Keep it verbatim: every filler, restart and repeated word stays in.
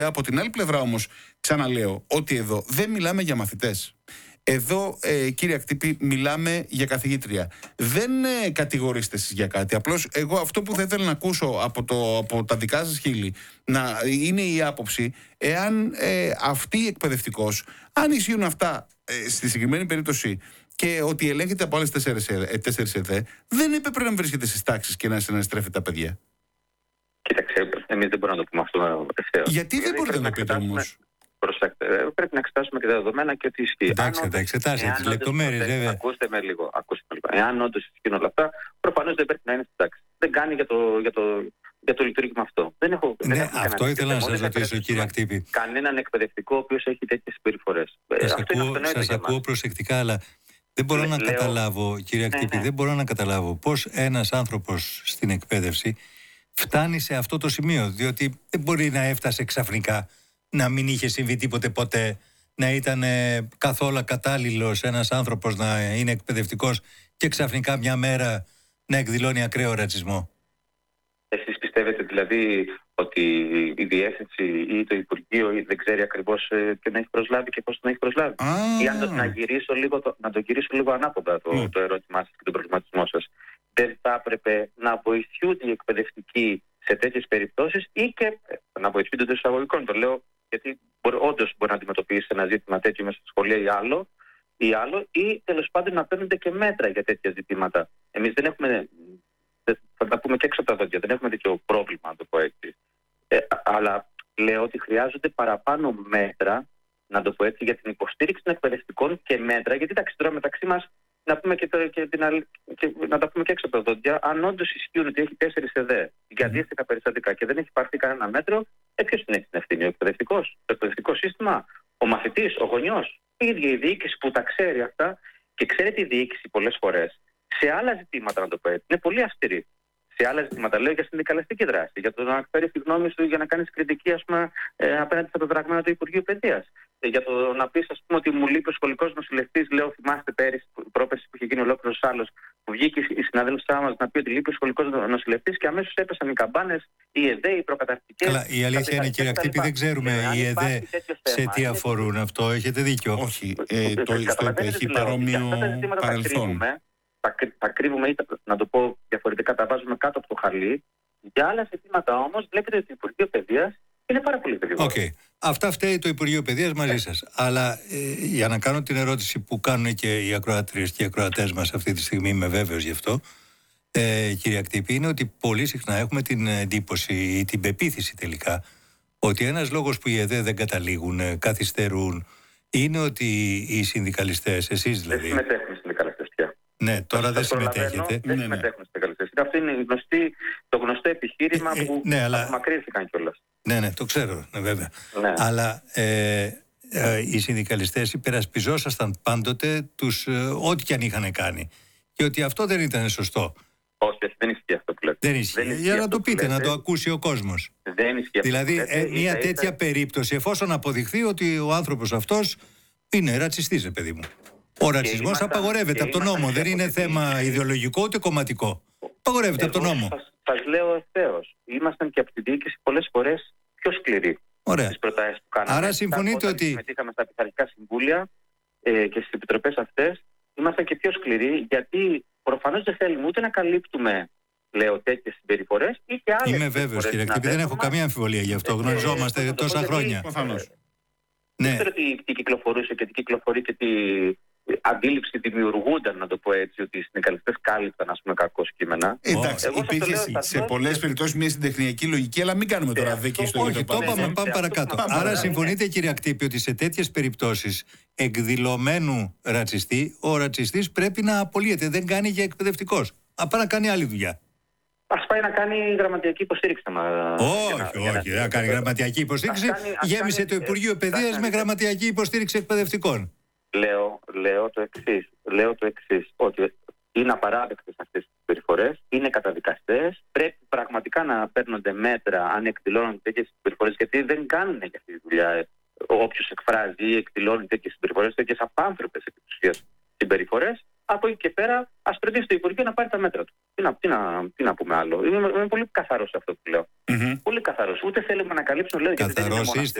Από την άλλη πλευρά όμως, ξαναλέω ότι εδώ δεν μιλάμε για μαθητές. Εδώ, ε, κύριε Ακτύπη, μιλάμε για καθηγήτρια. Δεν ε, κατηγορείστε εσείς για κάτι. Απλώς εγώ αυτό που θα ήθελα να ακούσω από, το, από τα δικά σας χείλη να είναι η άποψη εάν ε, αυτή η εκπαιδευτικός, αν ισχύουν αυτά ε, στη συγκεκριμένη περίπτωση και ότι ελέγχεται από άλλες τέσσερις, ε, τέσσερις ΕΔΕ, δεν έπρεπε να βρίσκεται στις τάξεις και να συναστρέφεται τα παιδιά. Κοίταξε, εμείς δεν μπορούμε να το πούμε αυτό ευθέως. Γιατί δεν μπορείτε να το πείτε όμως? Προσέξτε, πρέπει να εξετάσουμε και τα δεδομένα και ότι ισχύει. Εντάξει, θα εξετάσετε τις λεπτομέρειες, βέβαια. Ακούστε με λίγο. Ακούστε με λίγο. Εάν όντως ισχύουν όλα αυτά, προφανώς δεν πρέπει να είναι στην τάξη. Δεν κάνει για το, για το, για το λειτουργήμα αυτό. Δεν έχω, ναι, δεν αυτό ήθελα να σας ρωτήσω, κύριε Ακτύπη. Κανέναν εκπαιδευτικό ο οποίος έχει τέτοιες συμπεριφορές. Σας ακούω, σας ακούω προσεκτικά, αλλά δεν μπορώ Λε, να λέω... καταλάβω, κύριε Ακτύπη, ναι, ναι. δεν μπορώ να καταλάβω πώς ένας άνθρωπος στην εκπαίδευση φτάνει σε αυτό το σημείο. Διότι δεν μπορεί να έφτασε ξαφνικά, να μην είχε συμβεί τίποτε ποτέ, να ήταν ε, καθόλου κατάλληλος ένας άνθρωπος να είναι εκπαιδευτικός και ξαφνικά μια μέρα να εκδηλώνει ακραίο ρατσισμό. Εσείς πιστεύετε δηλαδή ότι η διεύθυνση ή το Υπουργείο δεν ξέρει ακριβώς ε, τι να έχει προσλάβει και πώς να έχει προσλάβει? Ah. Ή αν το, να, γυρίσω λίγο το, να το γυρίσω λίγο ανάποδα το, mm. το ερώτημά σας και τον προβληματισμό σας. Δεν θα έπρεπε να βοηθούνται οι εκπαιδευτικοί σε τέτοιες περιπτώσεις ή και να βοηθούνται των εισαγωγικών? Το λέω γιατί όντως μπορεί να αντιμετωπίσει ένα ζήτημα τέτοιο μέσα στη σχολεία ή άλλο, ή άλλο, ή τέλος πάντων να παίρνονται και μέτρα για τέτοια ζητήματα. Εμείς δεν έχουμε, θα τα πούμε και έξω από τα δόντια, δεν έχουμε τέτοιο πρόβλημα, να το πω έτσι. Ε, αλλά λέω ότι χρειάζονται παραπάνω μέτρα, να το πω έτσι, για την υποστήριξη των εκπαιδευτικών και μέτρα, γιατί εντάξει, τώρα μεταξύ μας να, πούμε και το, και την άλλη, και, να τα πούμε και έξω από τα δόντια, αν όντως ισχύουν ότι έχει τέσσερις ΕΔΕ για αντίστοιχα περιστατικά και δεν έχει πάρθει κανένα μέτρο, ε, ποιος την έχει την ευθύνη? Ο εκπαιδευτικός, το εκπαιδευτικό σύστημα, ο μαθητής, ο γονιός, η ίδια η διοίκηση που τα ξέρει αυτά και ξέρετε η διοίκηση πολλές φορές σε άλλα ζητήματα, να το πω έτσι, είναι πολύ αυστηρή. Σε άλλα ζητήματα, λέω για συνδικαλιστική δράση, για το να εκφέρει τη γνώμη σου για να κάνει κριτική, ας πούμε, ε, απέναντι στα πεπραγμένα του Υπουργείου Παιδείας. Ε, για το να πει, ας πούμε, ότι μου λείπει ο σχολικός νοσηλευτής, λέω, θυμάστε πέρυσι, πρόπεση που είχε γίνει ολόκληρος άλλος, που βγήκε η συναδέλφωσά μας να πει ότι λείπει ο σχολικός νοσηλευτής και αμέσως έπεσαν οι καμπάνες, οι ΕΔΕ, οι προκαταρκτικές. Καλά, η αλήθεια είναι, κύριε Ακτύπη, δεν ξέρουμε ε, οι ΕΔΕ σε τι αφορούν αυτό. Έχετε δίκιο. Όχι, ε, το, το έχει παρόμοιο παρελθόν. Τα, τα κρύβουμε ή τα, να το πω διαφορετικά, τα βάζουμε κάτω από το χαλί. Για άλλα ζητήματα όμως βλέπετε ότι το Υπουργείο Παιδείας είναι πάρα πολύ γρήγορο. Okay. Αυτά φταίει το Υπουργείο Παιδείας μαζί σας. Αλλά ε, για να κάνω την ερώτηση που κάνουν και οι ακροατρίες και οι ακροατές μας αυτή τη στιγμή, είμαι βέβαιος γι' αυτό, ε, κύριε Ακτύπη, είναι ότι πολύ συχνά έχουμε την εντύπωση ή την πεποίθηση τελικά ότι ένας λόγος που οι ΕΔΕ δεν καταλήγουν, καθυστερούν, είναι ότι οι συνδικαλιστές, εσείς δηλαδή. Δεν συμμετέχουν οι συνδικαλιστές πια. Ναι, τώρα δεν συμμετέχετε. Δεν ναι, συμμετέχουν ναι. συνδικαλιστές. Αυτό είναι γνωστή, το γνωστό επιχείρημα ε, ε, που ναι, αλλά... απομακρύνθηκαν κιόλας. Ναι, ναι, το ξέρω, ναι, βέβαια. Ναι. Αλλά ε, ε, οι συνδικαλιστές υπερασπιζόσασταν πάντοτε τους ε, ό,τι κι αν είχαν κάνει. Και ότι αυτό δεν ήταν σωστό. Όχι, δεν ισχύει αυτό που λέτε. Δεν ισχύει. Δεν ισχύει. Για να το πείτε, να το ακούσει ο κόσμος. Δεν ισχύει. Δηλαδή, αυτό ε, μια τέτοια είτε... περίπτωση, εφόσον αποδειχθεί ότι ο άνθρωπος αυτός είναι ρατσιστής, ρε παιδί μου. Ο ρατσισμός είμαστε, απαγορεύεται από τον νόμο. Δεν είναι θέμα ιδεολογικό ούτε κομματικό. Απαγορεύεται από τον νόμο. Σας λέω ευθέως. Ήμασταν και από τη διοίκηση πολλές φορές πιο σκληροί στις προτάσεις που κάναμε. Άρα συμφωνείτε όταν ότι. συμμετείχαμε στα πειθαρχικά συμβούλια ε, και στις επιτροπές αυτές, ήμασταν και πιο σκληροί, γιατί προφανώς δεν θέλουμε ούτε να καλύπτουμε, λέω, τέτοιες συμπεριφορές ή και άλλες. Είμαι βέβαιος, κύριε Ακτύπη, δεν έχω καμία αμφιβολία γι' αυτό. Γνωριζόμαστε ε, τόσα χρόνια. Προφανώς. Δεν ξέρω τι κυκλοφορούσε και τι κυκλοφορεί και τι αντίληψη δημιουργούνταν, να το πω έτσι, ότι οι συνδικαλιστές κάλυπταν, ας πούμε, κακό κείμενα. Εντάξει, εγώ υπήρχε σε, σε πολλές περιπτώσεις μια συντεχνιακή λογική, αλλά μην κάνουμε τώρα δίκη στο ίδιο. Όχι, το είπαμε, πάμε παρακάτω. Άρα συμφωνείτε, κύριε Ακτύπη, ότι σε τέτοιες περιπτώσεις εκδηλωμένου ρατσιστή, ο ρατσιστής πρέπει να απολύεται. Δεν κάνει για εκπαιδευτικός. Απά να κάνει άλλη δουλειά. Ας πάει να κάνει γραμματιακή υποστήριξη. Όχι, όχι, δεν κάνει γραμματιακή υποστήριξη. Γέμισε το Υπουργείο Παιδείας με γραμματιακή υποστήριξη εκπαιδευτικών. Λέω, λέω το εξής, λέω το εξής, ότι είναι απαράδεκτες αυτές τις περιφορές, είναι καταδικαστές, πρέπει πραγματικά να παίρνονται μέτρα αν εκδηλώνουν τέτοιες περιφορές, γιατί δεν κάνουν για αυτή τη δουλειά όποιος εκφράζει ή εκδηλώνει τέτοιες περιφορές, τέτοιες απάνθρωπες συμπεριφορές, Από εκεί και πέρα, ας προτείνει το Υπουργείο να πάρει τα μέτρα του. Τι να, τι να, τι να πούμε άλλο. Είμαι, είμαι πολύ καθαρός σε αυτό που λέω. Mm-hmm. Πολύ καθαρός. Ούτε θέλουμε να καλύψουμε. Λέω, καθαρός